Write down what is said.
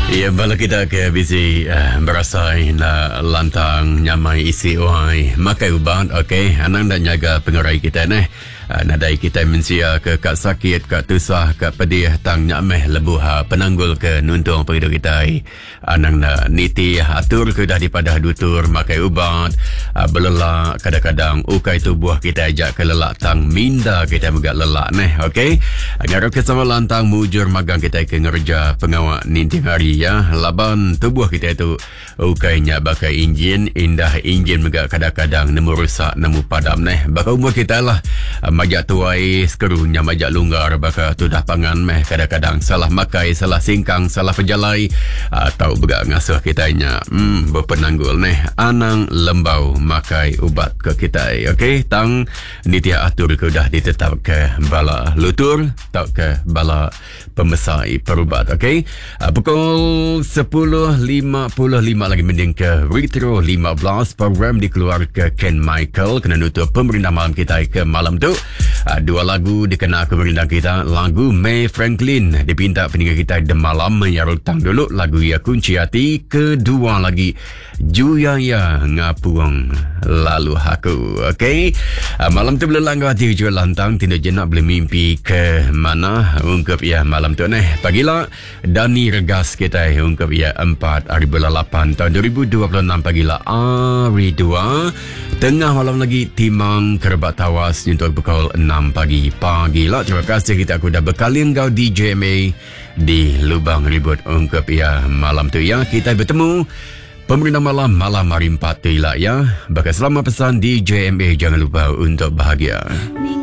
Ya, bala kita ke bisi berasai na lantang nyamai isi ohai makai ubat, okey. Anang dan jaga pengerai kita ni. Nadai kita mensia ke kat sakit, kat tusah, kat pedih tang nyameh lebuh penanggul ke nuntung peridu kita. Anang na niti atur ke dah dipadah dutur makai ubat, belelak kadang-kadang ukai tubuh kita ajak ke lelak tang minda kita megak lelak ni, okey. Ngarap ke sama lantang mujur magang kita ke ngerja pengawak ninting hari ya. Laban tubuh kita itu ukainya bakai enjin, indah enjin megak kadang-kadang nemu rusak, nemu padam ni. Baka umur kita lah majak tuai sekerunya majak lunggar baka tudah pangan meh kadang-kadang salah makai, salah singkang, salah pejalai atau begak ngasuh kitanya berpenanggul neh anang lembau makai ubat ke kita, okey. Tang nitia atur ke dah ditetap ke bala lutur tau ke bala pemesai perubat, okey. Pukul 10.55 lagi mending ke Retro 15 program dikeluar ke Ken Michael kena nutup pemerintah malam kita ke malam tu. Dua lagu dikenal ke pemerintah kita. Lagu May Franklin dipinta peninggal kita The Malam menyarutang dulu lagu Ya Kunci Hati. Kedua lagi Juyaya Ngapuang Lalu Aku, okey. Malam tu belum langgar hati jual lantang tindak jenak boleh mimpi ke mana ungkap ya malam tu ni. Pagilah Dani Regas kita ungkap ya 4 hari bulan 8 tahun 2026 pagilah hari 2 tengah malam lagi timang kerbat tawas untuk pukul 6 pagi. Pagilah terima kasih kita aku dah bekalin kau di JMA di Lubang Ribut ungkap ya malam tu ya. Kita bertemu pemerintah malam hari 4 tu ya. Bakal selama pesan di JMA jangan lupa untuk bahagia.